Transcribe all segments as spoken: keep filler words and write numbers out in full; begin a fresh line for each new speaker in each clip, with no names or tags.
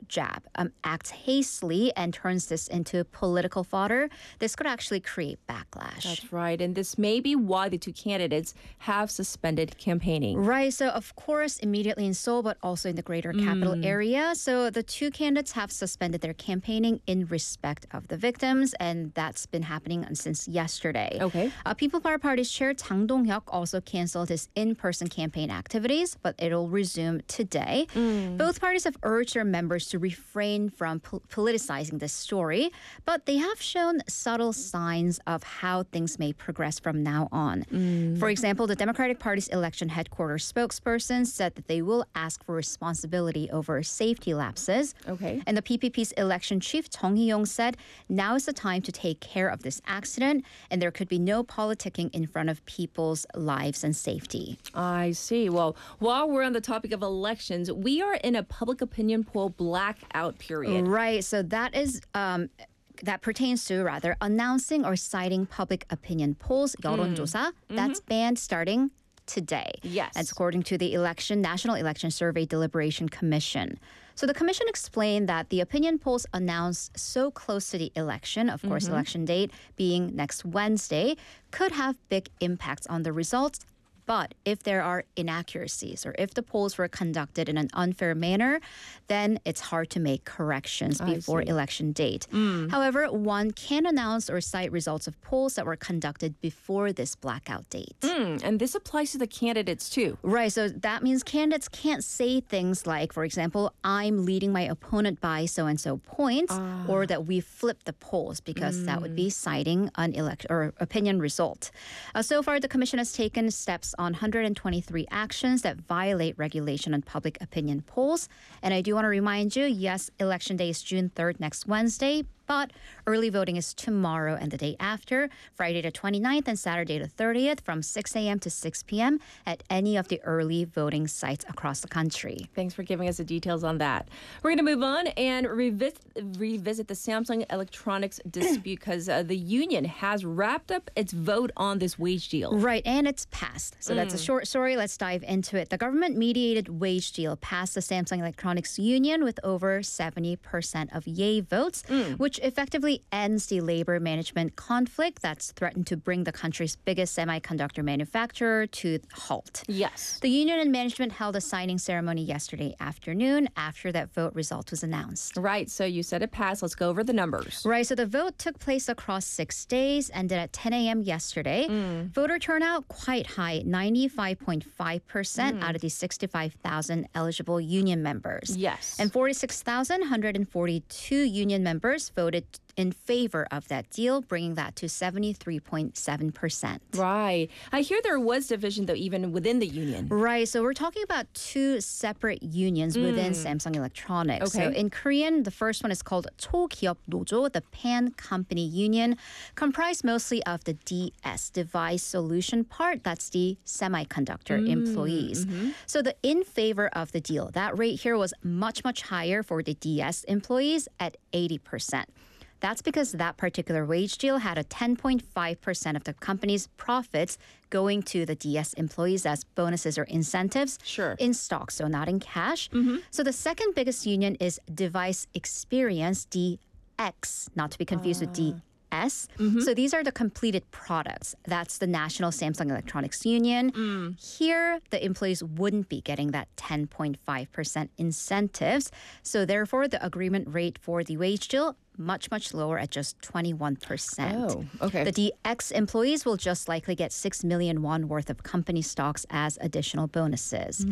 jab um, acts hastily and turns this into political fodder, this could actually create backlash.
That's right. And this may be why the two candidates have suspended campaigning.
Right. So, of course, immediately in Seoul, but also in the greater capital
Mm.
area. So the two candidates have suspended their campaigning in respect of the victims, and that's been happening since yesterday.
Okay.
Uh, People Power Party's chair Chang Dong-hyuk also canceled his in-person campaign activities, but it'll resume today.
Mm.
Both parties have urged their members to refrain from po- politicizing this story, but they have shown subtle signs of how things may progress from now on.
Mm.
For example, the Democratic Party's election headquarters spokesperson said that they will ask for responsibility over safety lapses.
Okay.
And the P P P's election chief, Chung Hee-yong, said now is the time to take care of this accident, and there could be no politicking in front of people's lives and safety.
I see. Well, while we're on the topic of elections, we are in a public opinion poll blackout period.
Right. So that is um, that pertains to rather announcing or citing public opinion polls, 여론조사, that's banned starting today.
Yes.
That's according to the election National Election Survey Deliberation Commission. So the commission explained that the opinion polls announced so close to the election, of course, election date being next Wednesday, could have big impacts on the results. But if there are inaccuracies or if the polls were conducted in an unfair manner, then it's hard to make corrections
I
before
see.
election date. However, one can announce or cite results of polls that were conducted before this blackout date.
Mm, and this applies to the candidates too.
Right, so that means candidates can't say things like, for example, I'm leading my opponent by so-and-so points, or that we flipped the polls, because that would be citing an elect or opinion result. Uh, so far, the commission has taken steps on one hundred twenty-three actions that violate regulation on public opinion polls. And I do want to remind you, yes, election day is June third, next Wednesday, but early voting is tomorrow and the day after, Friday the twenty-ninth and Saturday the thirtieth from six a.m. to six p.m. at any of the early voting sites across the country.
Thanks for giving us the details on that. We're going to move on and revisit, revisit the Samsung Electronics dispute, because uh, the union has wrapped up its vote on this wage deal.
Right, and it's passed. So that's a short story. Let's dive into it. The government-mediated wage deal passed the Samsung Electronics union with over seventy percent of yay votes, which effectively ends the labor management conflict that's threatened to bring the country's biggest semiconductor manufacturer to halt.
Yes.
The union and management held a signing ceremony yesterday afternoon after that vote result was announced.
Right, so you said it passed. Let's go over the numbers.
Right, so the vote took place across six days, ended at ten a.m. yesterday. Voter turnout quite high, ninety-five point five percent out of the sixty-five thousand eligible union members.
Yes.
And forty-six thousand one hundred forty-two union members voted in favor of that deal, bringing that to seventy-three point seven percent.
Right. I hear there was division, though, even within the union.
Right. So we're talking about two separate unions within Samsung Electronics. So
Okay.
in Korean, the first one is called 초기업 노조, the Pan Company Union, comprised mostly of the D S, Device Solution part. That's the semiconductor employees. So the in favor of the deal, that rate here was much, much higher for the D S employees at eighty percent. That's because that particular wage deal had a ten point five percent of the company's profits going to the D S employees as bonuses or incentives
Sure.
in stock, so not in cash. So the second biggest union is Device Experience, D X, not to be confused with D S. So these are the completed products. That's the National Samsung Electronics Union. Here, the employees wouldn't be getting that ten point five percent incentives. So therefore, the agreement rate for the wage deal much, much lower at just twenty-one percent.
Oh, okay.
The D X employees will just likely get six million won worth of company stocks as additional bonuses.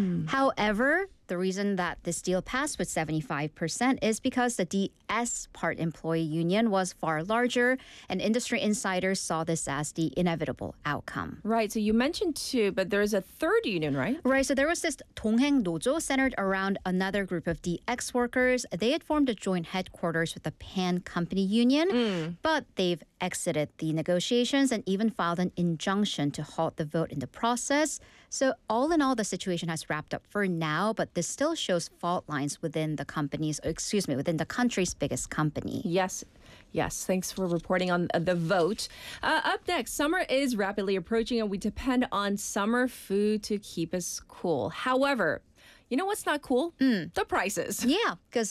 However, the reason that this deal passed with seventy-five percent is because the D S part employee union was far larger, and industry insiders saw this as the inevitable outcome.
Right. So you mentioned two, but there's a third union, right?
Right, so there was this 동행 노조 centered around another group of D X workers. They had formed a joint headquarters with the Pan Company Union, but they've exited the negotiations and even filed an injunction to halt the vote in the process. So all in all, the situation has wrapped up for now, but this still shows fault lines within the company's, excuse me, within the country's biggest company.
Yes. Yes, thanks for reporting on uh, the vote. Uh, up next, summer is rapidly approaching and we depend on summer food to keep us cool. However, you know what's not cool? The prices.
Yeah, because